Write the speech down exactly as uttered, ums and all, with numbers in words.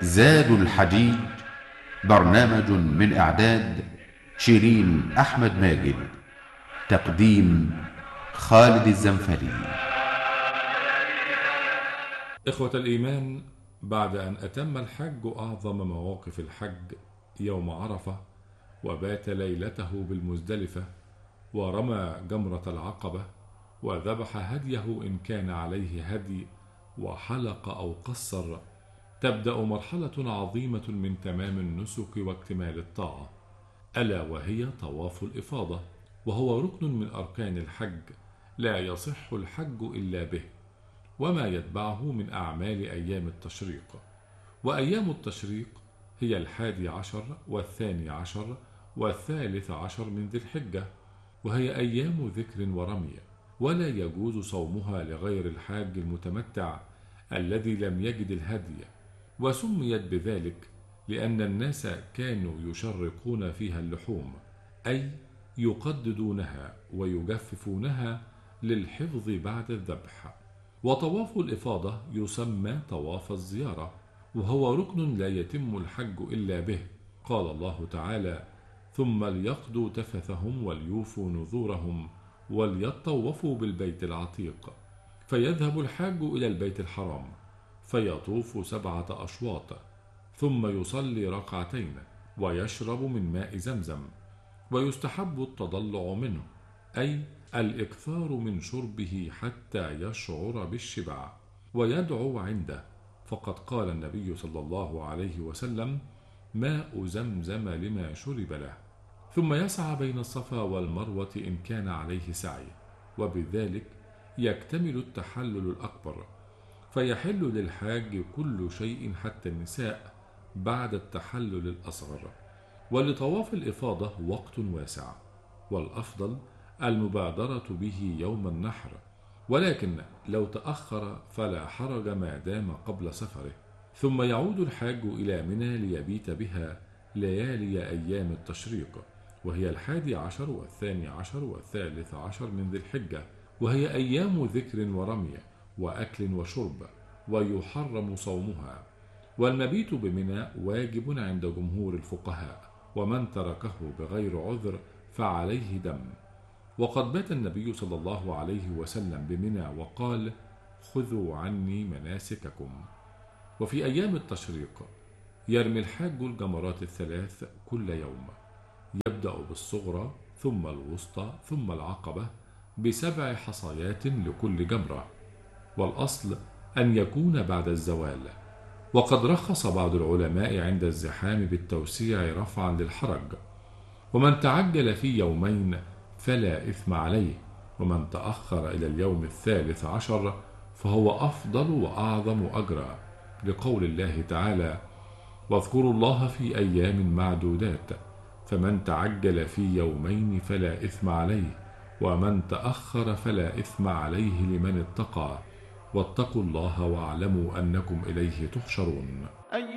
زاد الحجيج، برنامج من إعداد شيرين أحمد ماجد، تقديم خالد الزنفلي. إخوة الإيمان، بعد أن أتم الحج أعظم مواقف الحج يوم عرفة، وبات ليلته بالمزدلفة، ورمى جمرة العقبة، وذبح هديه إن كان عليه هدي، وحلق أو قصر، تبدأ مرحلة عظيمة من تمام النسك واكتمال الطاعة، ألا وهي طواف الإفاضة، وهو ركن من أركان الحج، لا يصح الحج إلا به، وما يتبعه من أعمال أيام التشريق. وأيام التشريق هي الحادي عشر والثاني عشر والثالث عشر من ذي الحجة، وهي أيام ذكر ورمي، ولا يجوز صومها لغير الحاج المتمتع الذي لم يجد الهدي. وسميت بذلك لأن الناس كانوا يشرقون فيها اللحوم، أي يقددونها ويجففونها للحفظ بعد الذبح. وطواف الإفاضة يسمى طواف الزيارة، وهو ركن لا يتم الحج إلا به. قال الله تعالى: ثم ليقضوا تفثهم وليوفوا نذورهم وليطوفوا بالبيت العتيق. فيذهب الحاج إلى البيت الحرام فيطوف سبعة أشواط، ثم يصلي ركعتين ويشرب من ماء زمزم، ويستحب التضلع منه، أي الإكثار من شربه حتى يشعر بالشبع، ويدعو عنده، فقد قال النبي صلى الله عليه وسلم: ماء زمزم لما شرب له. ثم يسعى بين الصفا والمروة إن كان عليه سعي، وبذلك يكتمل التحلل الأكبر، فيحل للحاج كل شيء حتى النساء بعد التحلل الأصغر. ولطواف الإفاضة وقت واسع، والأفضل المبادرة به يوم النحر، ولكن لو تأخر فلا حرج ما دام قبل سفره. ثم يعود الحاج إلى منى ليبيت بها ليالي أيام التشريق، وهي الحادي عشر والثاني عشر والثالث عشر من ذي الحجة، وهي أيام ذكر ورمي وأكل وشرب، ويحرم صومها. والمبيت بمنى واجب عند جمهور الفقهاء، ومن تركه بغير عذر فعليه دم. وقد بات النبي صلى الله عليه وسلم بمنى وقال: خذوا عني مناسككم. وفي أيام التشريق يرمي الحاج الجمرات الثلاث كل يوم، يبدأ بالصغرى ثم الوسطى ثم العقبة بسبع حصيات لكل جمرة، والأصل أن يكون بعد الزوال. وقد رخص بعض العلماء عند الزحام بالتوسيع رفعا للحرج، ومن تعجل في يومين فلا إثم عليه، ومن تأخر إلى اليوم الثالث عشر فهو أفضل وأعظم أجرا، لقول الله تعالى: واذكروا الله في أيام معدودات، فمن تعجل في يومين فلا إثم عليه، ومن تأخر فلا إثم عليه لمن اتقى، واتقوا الله واعلموا أنكم إليه تحشرون.